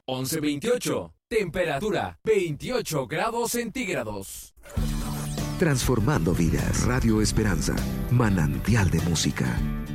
11:28. Temperatura 28 grados centígrados. Transformando vidas. Radio Esperanza. Manantial de música.